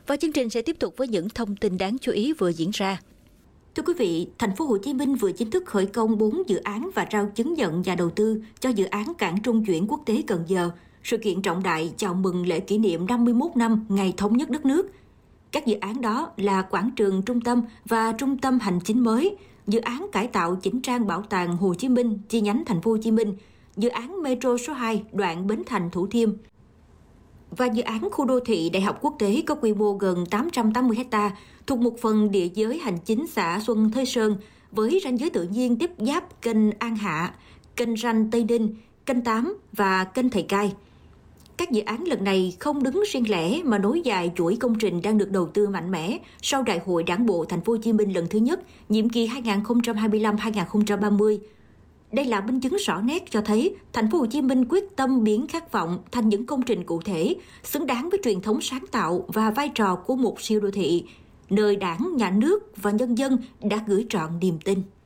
Và chương trình sẽ tiếp tục với những thông tin đáng chú ý vừa diễn ra. Thưa quý vị, thành phố Hồ Chí Minh vừa chính thức khởi công 4 dự án và trao chứng nhận nhà đầu tư cho dự án cảng trung chuyển quốc tế Cần Giờ, sự kiện trọng đại chào mừng lễ kỷ niệm 51 năm ngày thống nhất đất nước. Các dự án đó là quảng trường trung tâm và trung tâm hành chính mới, dự án cải tạo chỉnh trang bảo tàng Hồ Chí Minh chi nhánh thành phố Hồ Chí Minh, dự án Metro số 2 đoạn Bến Thành Thủ Thiêm và dự án khu đô thị Đại học Quốc tế có quy mô gần 880 ha thuộc một phần địa giới hành chính xã Xuân Thới Sơn với ranh giới tự nhiên tiếp giáp kênh An Hạ, kênh Ranh Tây Ninh, kênh 8 và kênh Thầy Cai. Các dự án lần này không đứng riêng lẻ mà nối dài chuỗi công trình đang được đầu tư mạnh mẽ sau Đại hội Đảng bộ Thành phố Hồ Chí Minh lần thứ nhất, nhiệm kỳ 2025-2030. Đây là minh chứng rõ nét cho thấy Thành phố Hồ Chí Minh quyết tâm biến khát vọng thành những công trình cụ thể, xứng đáng với truyền thống sáng tạo và vai trò của một siêu đô thị, nơi Đảng, Nhà nước và nhân dân đã gửi trọn niềm tin.